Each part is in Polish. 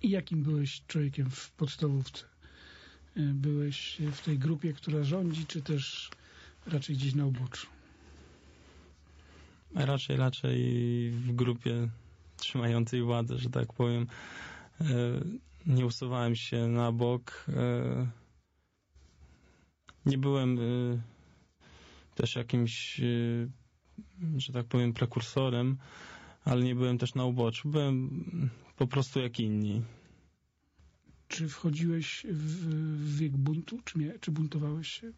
Jakim byłeś człowiekiem w podstawówce? Byłeś w tej grupie, która rządzi, czy też raczej gdzieś na uboczu? Raczej w grupie trzymającej władzę, że tak powiem. Nie usuwałem się na bok. Nie byłem też jakimś, że tak powiem, prekursorem, ale nie byłem też na uboczu. Byłem po prostu jak inni. Czy wchodziłeś w wiek buntu, czy nie? Czy buntowałeś się?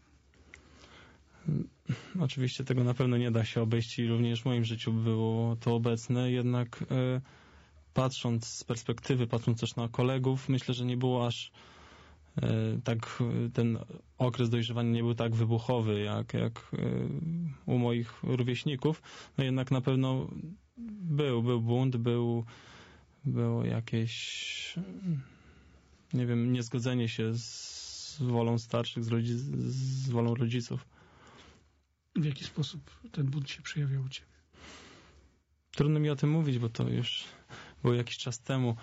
Oczywiście tego na pewno nie da się obejść i również w moim życiu było to obecne, jednak patrząc z perspektywy, patrząc też na kolegów, myślę, że nie było aż tak, ten okres dojrzewania nie był tak wybuchowy jak u moich rówieśników. No jednak na pewno był bunt, było jakieś, nie wiem, niezgodzenie się z wolą starszych, z wolą rodziców. W jaki sposób ten bunt się przejawiał u ciebie? Trudno mi o tym mówić, bo to już było jakiś czas temu.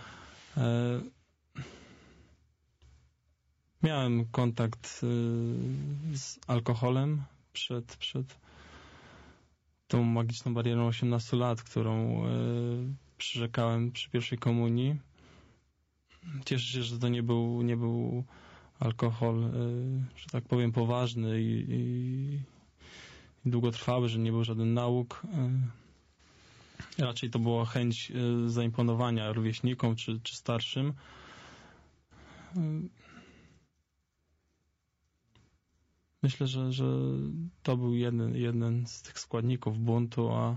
Miałem kontakt z alkoholem przed tą magiczną barierą 18 lat, którą przyrzekałem przy pierwszej komunii. Cieszę się, że to nie był alkohol, że tak powiem, poważny i długotrwały, że nie był żaden nauk. Raczej to była chęć zaimponowania rówieśnikom czy starszym. Myślę, że to był jeden z tych składników buntu, a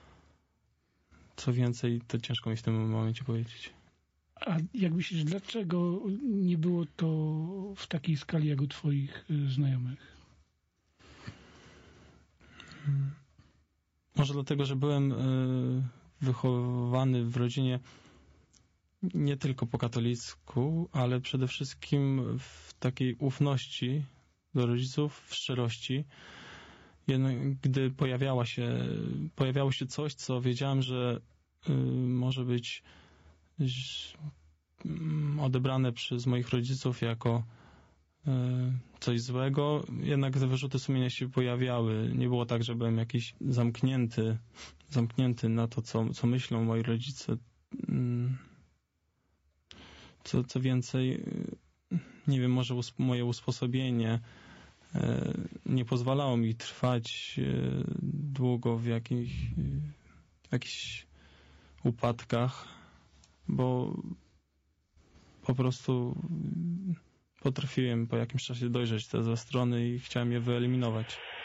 co więcej, to ciężko mi w tym momencie powiedzieć. A jak myślisz, dlaczego nie było to w takiej skali jak u twoich znajomych? Może dlatego, że byłem wychowany w rodzinie nie tylko po katolicku, ale przede wszystkim w takiej ufności do rodziców, w szczerości. Jednak gdy pojawiało się coś, co wiedziałem, że może być odebrane przez moich rodziców jako coś złego, jednak te wyrzuty sumienia się pojawiały. Nie było tak, że byłem jakiś zamknięty na to, co myślą moi rodzice. Co więcej, nie wiem, może moje usposobienie nie pozwalało mi trwać długo w jakichś upadkach, bo po prostu potrafiłem po jakimś czasie dojrzeć te złe strony i chciałem je wyeliminować.